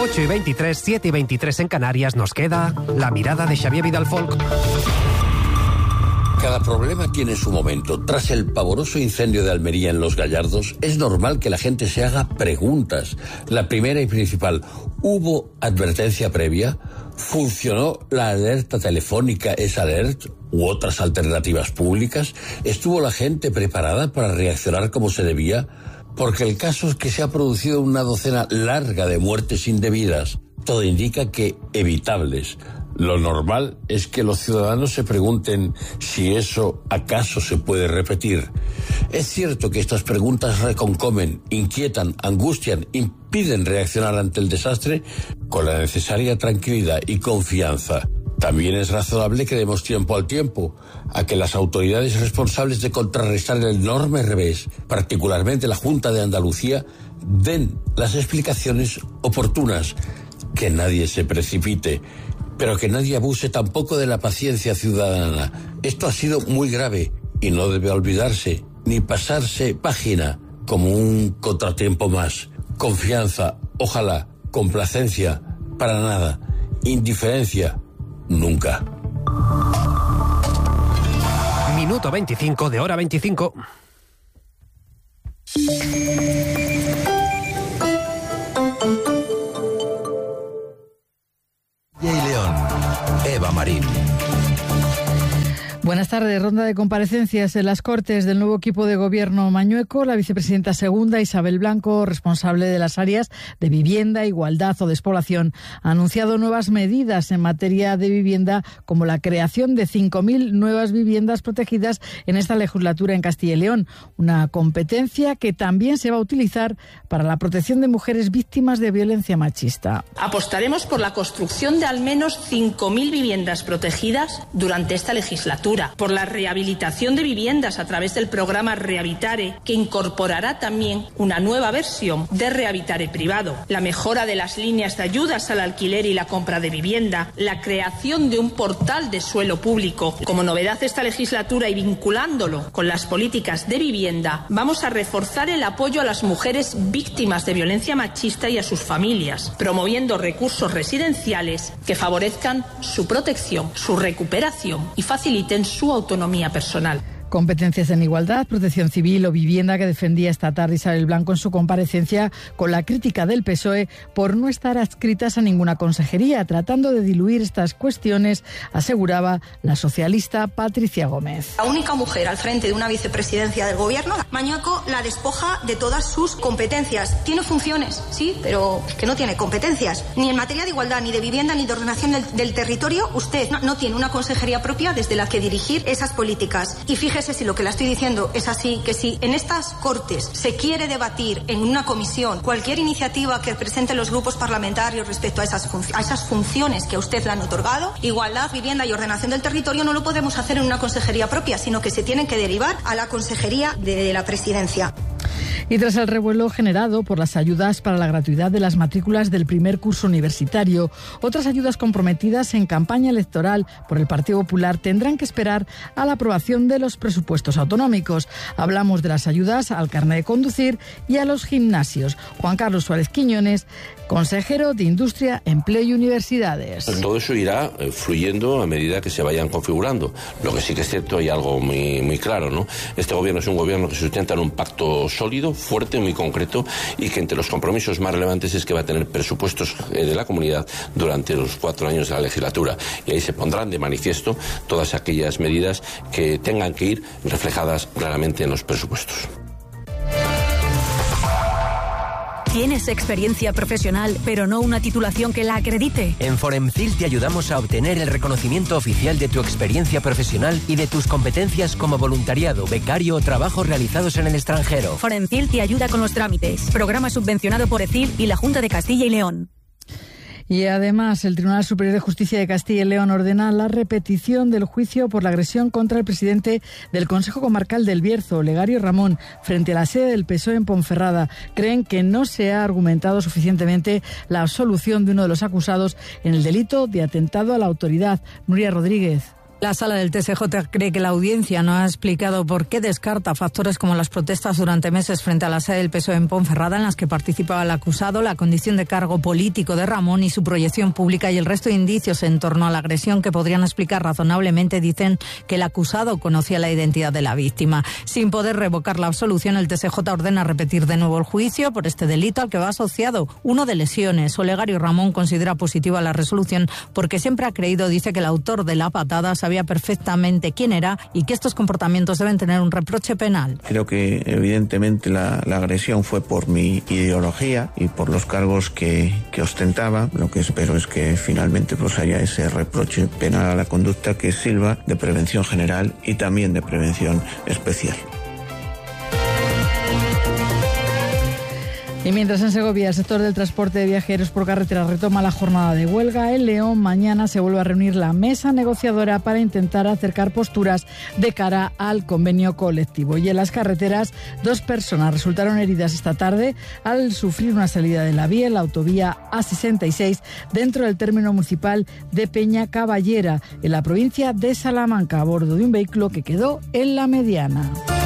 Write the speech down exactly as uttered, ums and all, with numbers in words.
ocho y veintitrés, siete y veintitrés en Canarias, nos queda la mirada de Xavier Vidal-Folk. Cada problema tiene su momento. Tras el pavoroso incendio de Almería en Los Gallardos, es normal que la gente se haga preguntas. La primera y principal, ¿hubo advertencia previa? ¿Funcionó la alerta telefónica S-Alert u otras alternativas públicas? ¿Estuvo la gente preparada para reaccionar como se debía? Porque el caso es que se ha producido una docena larga de muertes indebidas. Todo indica que evitables. Lo normal es que los ciudadanos se pregunten si eso acaso se puede repetir. Es cierto que estas preguntas reconcomen, inquietan, angustian, impiden reaccionar ante el desastre con la necesaria tranquilidad y confianza. También es razonable que demos tiempo al tiempo a que las autoridades responsables de contrarrestar el enorme revés, particularmente la Junta de Andalucía, den las explicaciones oportunas. Que nadie se precipite, pero que nadie abuse tampoco de la paciencia ciudadana. Esto ha sido muy grave y no debe olvidarse ni pasarse página como un contratiempo más. Confianza, ojalá, complacencia, para nada. Indiferencia, nunca. Minuto veinticinco de hora veinticinco. Y León, Eva Marín. Buenas tardes. Ronda de comparecencias en las Cortes del nuevo equipo de gobierno mañueco. La vicepresidenta segunda, Isabel Blanco, responsable de las áreas de vivienda, igualdad o despoblación, ha anunciado nuevas medidas en materia de vivienda, como la creación de cinco mil nuevas viviendas protegidas en esta legislatura en Castilla y León. Una competencia que también se va a utilizar para la protección de mujeres víctimas de violencia machista. Apostaremos por la construcción de al menos cinco mil viviendas protegidas durante esta legislatura, por la rehabilitación de viviendas a través del programa Rehabilitare, que incorporará también una nueva versión de Rehabilitare privado, la mejora de las líneas de ayudas al alquiler y la compra de vivienda, la creación de un portal de suelo público. Como novedad de esta legislatura y vinculándolo con las políticas de vivienda, vamos a reforzar el apoyo a las mujeres víctimas de violencia machista y a sus familias, promoviendo recursos residenciales que favorezcan su protección, su recuperación y faciliten su autonomía personal. Competencias en igualdad, protección civil o vivienda que defendía esta tarde Isabel Blanco en su comparecencia, con la crítica del P S O E por no estar adscritas a ninguna consejería, tratando de diluir estas cuestiones, aseguraba la socialista Patricia Gómez. La única mujer al frente de una vicepresidencia del gobierno, Mañueco la despoja de todas sus competencias. Tiene funciones, sí, pero es que no tiene competencias. Ni en materia de igualdad, ni de vivienda, ni de ordenación del, del territorio, usted no, no tiene una consejería propia desde la que dirigir esas políticas. Y fíjese, si lo que le estoy diciendo es así, que si en estas Cortes se quiere debatir en una comisión cualquier iniciativa que presenten los grupos parlamentarios respecto a esas, func- a esas funciones que a usted le han otorgado, igualdad, vivienda y ordenación del territorio, no lo podemos hacer en una consejería propia, sino que se tienen que derivar a la consejería de la presidencia. Y tras el revuelo generado por las ayudas para la gratuidad de las matrículas del primer curso universitario, otras ayudas comprometidas en campaña electoral por el Partido Popular tendrán que esperar a la aprobación de los presupuestos autonómicos. Hablamos de las ayudas al carnet de conducir y a los gimnasios. Juan Carlos Suárez Quiñones, consejero de Industria, Empleo y Universidades. Todo eso irá eh, fluyendo a medida que se vayan configurando. Lo que sí que es cierto, hay algo muy, muy claro, ¿no? Este gobierno es un gobierno que se sustenta en un pacto sólido, fuerte, muy concreto, y que entre los compromisos más relevantes es que va a tener presupuestos eh, de la comunidad durante los cuatro años de la legislatura. Y ahí se pondrán de manifiesto todas aquellas medidas que tengan que ir reflejadas claramente en los presupuestos. ¿Tienes experiencia profesional, pero no una titulación que la acredite? En Foremcil te ayudamos a obtener el reconocimiento oficial de tu experiencia profesional y de tus competencias como voluntariado, becario o trabajos realizados en el extranjero. Foremcil te ayuda con los trámites. Programa subvencionado por E C I L y la Junta de Castilla y León. Y además, el Tribunal Superior de Justicia de Castilla y León ordena la repetición del juicio por la agresión contra el presidente del Consejo Comarcal del Bierzo, Olegario Ramón, frente a la sede del P S O E en Ponferrada. Creen que no se ha argumentado suficientemente la absolución de uno de los acusados en el delito de atentado a la autoridad. Nuria Rodríguez. La sala del T S J cree que la audiencia no ha explicado por qué descarta factores como las protestas durante meses frente a la sede del P S O E en Ponferrada, en las que participaba el acusado, la condición de cargo político de Ramón y su proyección pública, y el resto de indicios en torno a la agresión que podrían explicar razonablemente. Dicen que el acusado conocía la identidad de la víctima. Sin poder revocar la absolución, el T S J ordena repetir de nuevo el juicio por este delito al que va asociado uno de lesiones. Olegario Ramón considera positiva la resolución porque siempre ha creído, dice, que el autor de la patada sabía perfectamente quién era y que estos comportamientos deben tener un reproche penal. Creo que evidentemente la, la agresión fue por mi ideología y por los cargos que, que ostentaba. Lo que espero es que finalmente pues haya ese reproche penal a la conducta que sirva de prevención general y también de prevención especial. Y mientras en Segovia el sector del transporte de viajeros por carretera retoma la jornada de huelga, en León mañana se vuelve a reunir la mesa negociadora para intentar acercar posturas de cara al convenio colectivo. Y en las carreteras, dos personas resultaron heridas esta tarde al sufrir una salida de la vía en la autovía A sesenta y seis dentro del término municipal de Peña Caballera, en la provincia de Salamanca, a bordo de un vehículo que quedó en la mediana.